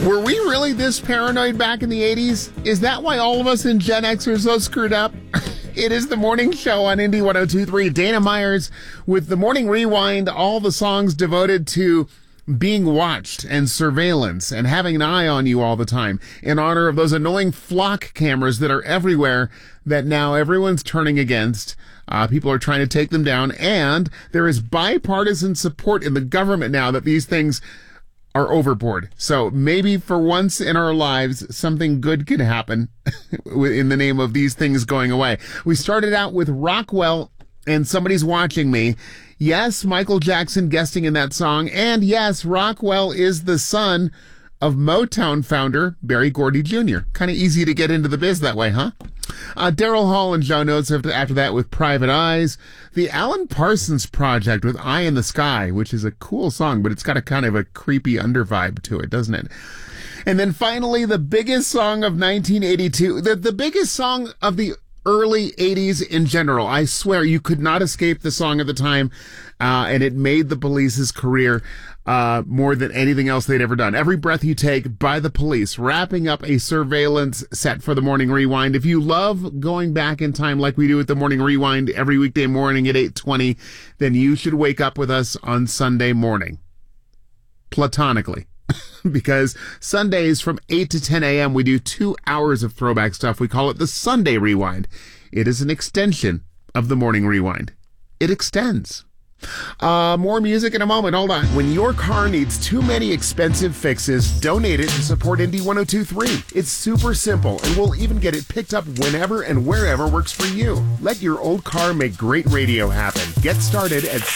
Were we really this paranoid back in the 80s? Is that why all of us in Gen X are so screwed up? It is the morning show on Indie 102.3. Dana Myers with the Morning Rewind, all the songs devoted to being watched and surveillance and having an eye on you all the time in honor of those annoying flock cameras that are everywhere that now everyone's turning against. People are trying to take them down, and there is bipartisan support in the government now that these things are overboard. So maybe for once in our lives, something good could happen in the name of these things going away. We started out with Rockwell and Somebody's Watching Me. Yes, Michael Jackson guesting in that song. And yes, Rockwell is the son of Motown founder Berry Gordy Jr. Kind of easy to get into the biz that way, huh? Daryl Hall and Joe Notes after that with Private Eyes. The Alan Parsons Project with Eye in the Sky, which is a cool song, but it's got a kind of a creepy under vibe to it, doesn't it? And then finally, the biggest song of 1982, the biggest song of the early 80s in general. I swear you could not escape the song at the time, and it made the Police's career more than anything else they'd ever done. Every Breath You Take by the Police, wrapping up a surveillance set for the Morning Rewind. If you love going back in time like we do at the Morning Rewind every weekday morning at 8:20, then you should wake up with us on Sunday morning. Platonically. Because Sundays from 8 to 10 a.m. we do 2 hours of throwback stuff. We call it the Sunday Rewind. It is an extension of the Morning Rewind. It extends. More music in a moment. Hold on. When your car needs too many expensive fixes, donate it to support Indie 102.3. It's super simple, and we'll even get it picked up whenever and wherever works for you. Let your old car make great radio happen. Get started at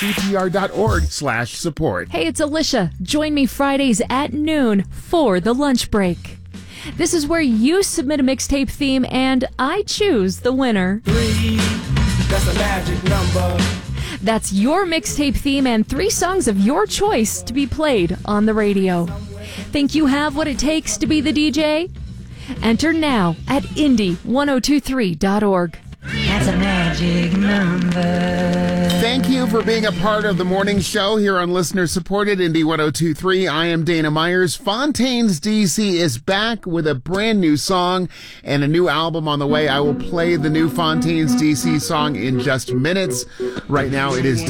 cpr.org/support. Hey, it's Alicia. Join me Fridays at noon for the lunch break. This is where you submit a mixtape theme and I choose the winner. 3, that's a magic number. That's your mixtape theme and 3 songs of your choice to be played on the radio. Think you have what it takes to be the DJ? Enter now at indie1023.org. That's a magic number. Thank you for being a part of the morning show here on listener-supported Indie 102.3. I am Dana Myers. Fontaines DC is back with a brand new song and a new album on the way. I will play the new Fontaines DC song in just minutes. Right now it is